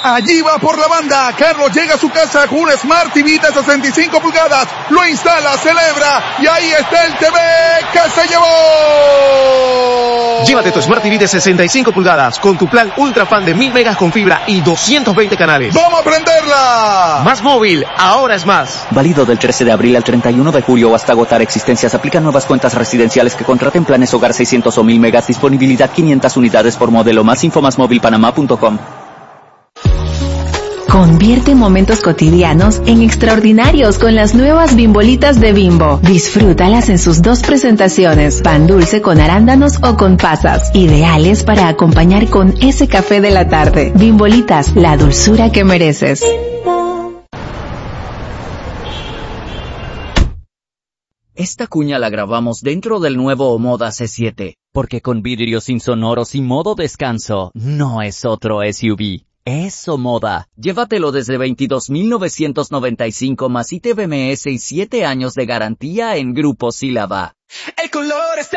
Allí va por la banda. Carlos llega a su casa con un Smart TV de 65 pulgadas. Lo instala, celebra y ahí está el TV que se llevó. Llévate tu Smart TV de 65 pulgadas con tu plan Ultra Fan de 1000 megas con fibra y 220 canales. ¡Vamos a prenderla! Más móvil, ahora es más. Válido del 13 de abril al 31 de julio o hasta agotar existencias. Aplican nuevas cuentas residenciales que contraten planes hogar 600 o 1000 megas. Disponibilidad 500 unidades por modelo. Más info másmovilpanamá.com. Convierte momentos cotidianos en extraordinarios con las nuevas Bimbolitas de Bimbo. Disfrútalas en sus dos presentaciones, pan dulce con arándanos o con pasas, ideales para acompañar con ese café de la tarde. Bimbolitas, la dulzura que mereces. Esta cuña la grabamos dentro del nuevo Omoda C7, porque con vidrios insonoros y modo descanso, no es otro SUV. Es Omoda. Llévatelo desde 22,995 más ITBMS y 7 años de garantía en Grupo Sílaba. El color está